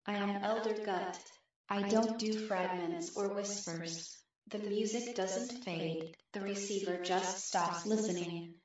I am Elder Gut. I don't do fragments or whispers. The music doesn't fade, the receiver just stops listening.